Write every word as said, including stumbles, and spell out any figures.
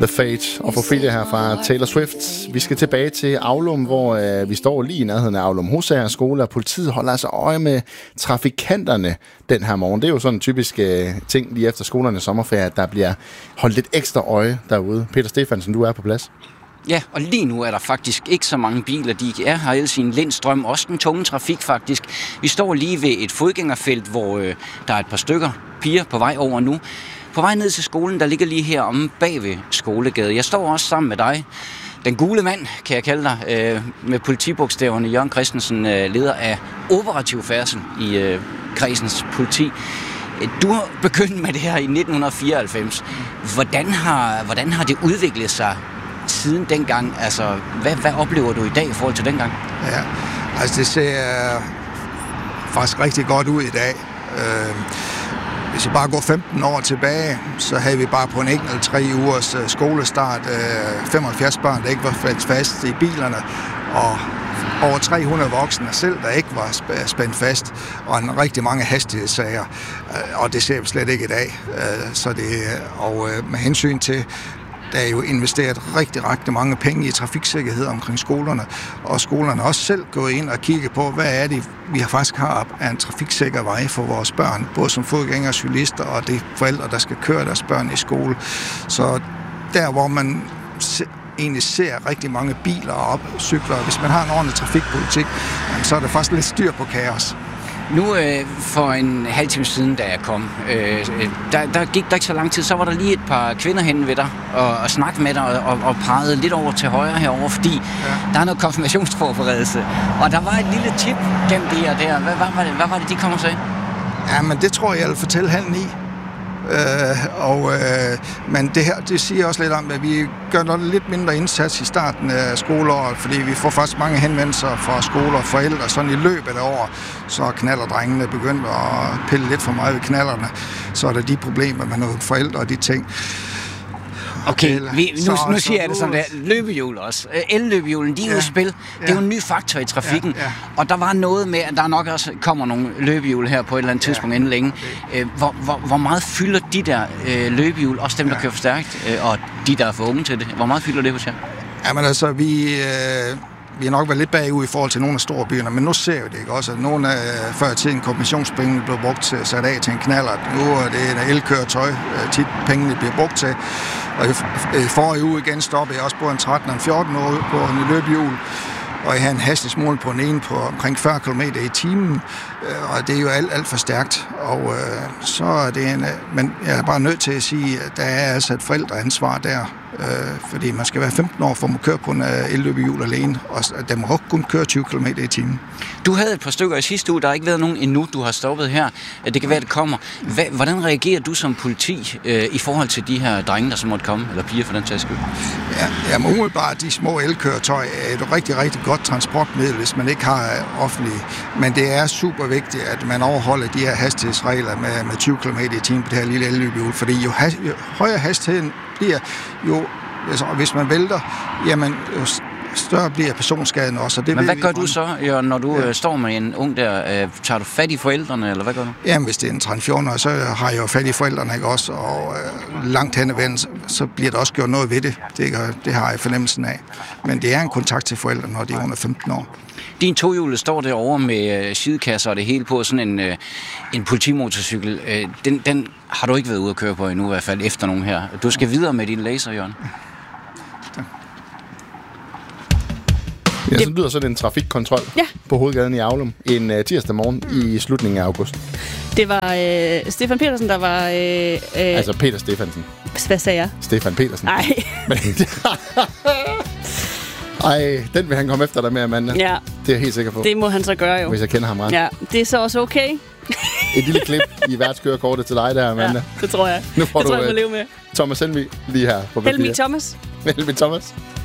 The Fate og Ophelia her fra Taylor Swift. Vi skal tilbage til Aulum, hvor øh, vi står lige i nærheden af Aulum Hosager skole, og politiet holder altså øje med trafikanterne den her morgen. Det er jo sådan en typisk øh, ting lige efter skolernes sommerferie, at der bliver holdt lidt ekstra øje derude. Peter Stefansen, du er på plads. Ja, og lige nu er der faktisk ikke så mange biler. De er her i sin Lindstrøm, også den tunge trafik faktisk. Vi står lige ved et fodgængerfelt, hvor øh, der er et par stykker piger på vej over nu. På vej ned til skolen, der ligger lige her om bag ved Skolegade. Jeg står også sammen med dig, den gule mand, kan jeg kalde dig, øh, med politibogstaverne. Jørgen Christensen, øh, leder af operativ færdsel i øh, kredsens politi. Du har begyndt med det her i nitten fireoghalvfems. Hvordan har, hvordan har det udviklet sig siden dengang? Altså, hvad, hvad oplever du i dag i forhold til dengang? Ja, altså det ser faktisk rigtig godt ud i dag. Øh, Hvis vi bare går femten år tilbage, så havde vi bare på en enkelt tre ugers skolestart øh, femoghalvfjerds børn, der ikke var fast i bilerne, og over tre hundrede voksne selv, der ikke var spændt fast, og en rigtig mange hastighedssager, og det ser vi slet ikke i dag. Så det, og med hensyn til, der er jo investeret rigtig, rigtig mange penge i trafiksikkerhed omkring skolerne, og skolerne er også selv gået ind og kigget på, hvad er det, vi har faktisk har af en trafiksikker vej for vores børn, både som fodgængere, cylister og de forældre, der skal køre deres børn i skole. Så der, hvor man egentlig ser rigtig mange biler og cykler, hvis man har en ordentlig trafikpolitik, så er der faktisk lidt styr på kaos. Nu øh, for en halv time siden, da jeg kom, øh, der, der gik der ikke så lang tid, så var der lige et par kvinder henne ved dig og, og snakkede med dig og, og, og pegede lidt over til højre herover, fordi ja. Der er noget konfirmationsforberedelse. Og der var et lille tip gennem det her der. Hvad, hvad, var det, hvad var det, de kom og sagde? Ja, men det tror jeg, jeg vil fortælle halv ni. Øh, og, øh, men det her, det siger også lidt om, at vi gør noget lidt mindre indsats i starten af skoleåret, fordi vi får faktisk mange henvendelser fra skoler og forældre, sådan i løbet af år, så er knallerdrengene begyndt at pille lidt for meget ved knallerne, så er der de problemer med nogle forældre og de ting. Okay, vi, nu, så, nu siger så, jeg det sådan der, løbehjul også. El-løbehjulen, de er ja, jo i spil. Det er jo en ny faktor i trafikken. Ja, ja. Og der var noget med, at der nok også kommer nogle løbehjul her på et eller andet tidspunkt ja, inden længe. Okay. Hvor, hvor, hvor meget fylder de der øh, løbehjul, også dem, der ja. kører for stærkt, øh, og de, der er for unge til det? Hvor meget fylder det hos jer? Jamen altså, vi... Øh Vi har nok været lidt bagud i forhold til nogle af store byerne, men nu ser vi det ikke også. At nogle af før i tiden kommissionspengene blev brugt til at sætte af til en knallert. Nu er det en elkøretøj, tit pengene bliver brugt til. Og i forrige uge igen stoppede jeg også både en tretten og en fjorten år på en løbehjul. Og jeg havde en hastighedsmål på den ene på omkring fyrre kilometer i timen, og det er jo alt, alt for stærkt. Og øh, så er det en, men jeg er bare nødt til at sige, at der er altså et forældreansvar der, øh, fordi man skal være femten år for at køre på en elløbehjul alene, og der må også kun køre tyve kilometer i timen. Du havde et par stykker i sidste uge, der har ikke været nogen endnu, du har stoppet her. Det kan være, det kommer. Hvordan reagerer du som politi øh, i forhold til de her drenge, der så måtte komme, eller piger for den tages skyld? Ja, jamen umiddelbart, de små elkøretøj er et rigtig, rigtig godt transportmiddel, hvis man ikke har offentlige. Men det er super vigtigt, at man overholder de her hastighedsregler med, med tyve kilometer i timen på det her lille elløbehjul, fordi jo, has, jo højere hastigheden bliver, jo altså, hvis man vælter, jamen jo større bliver personskaden også. Det Men hvad gør du så, Jørgen, når du ja. står med en ung der? Øh, tager du fat i forældrene, eller hvad gør du? Jamen, hvis det er en tretten fjorten år, så har jeg jo fat i forældrene, ikke også? Og øh, langt hen ad vejen, så bliver der også gjort noget ved det. Det, det har jeg fornemmelsen af. Men det er en kontakt til forældrene, når de er under femten år. Din tohjul står derovre med øh, sidekasser og det hele på, sådan en, øh, en politimotorcykel. Øh, den, den har du ikke været ude at køre på endnu, i hvert fald efter nogen her. Du skal videre med din laser, Jørgen. Ja, så lyder sådan en trafikkontrol ja. på hovedgaden i Aulum en uh, tirsdag morgen i slutningen af august. Det var øh, Stefan Petersen, der var... Øh, øh, altså Peter Stefansen. Hvad sagde jeg? Stefan Petersen. Nej. Ej, den vil han komme efter dig med, Amanda. Ja. Det er jeg helt sikker på. Det må han så gøre jo. Hvis jeg kender ham ret. Ja, det er så også okay. Et lille klip i værtskørekortet til dig der, Amanda. Ja, det tror jeg. Nu får det du tror jeg, jeg må leve med. Thomas Helmi lige her på Helmi Thomas. Helmi Thomas.